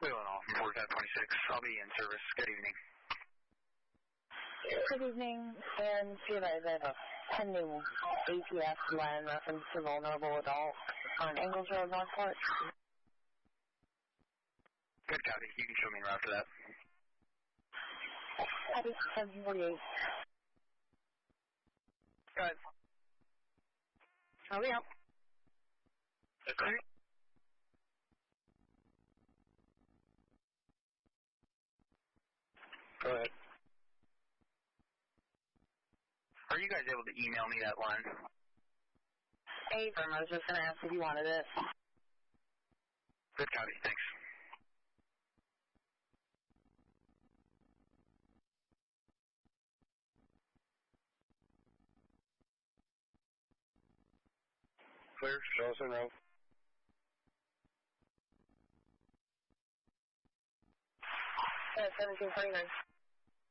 Wheeling off from 4526. I'll be in service. Good evening. Good evening, and see if I have a pending ATF line reference to vulnerable adult on Angles Road, Northport. Good copy. You can show me en route for that. Copy, 748. Go ahead. I'll be out. Okay. Go ahead. Are you guys able to email me that line? Hey, I was just going to ask if you wanted it. Good copy. Thanks. Clear. Show us en route. Yeah, 1749.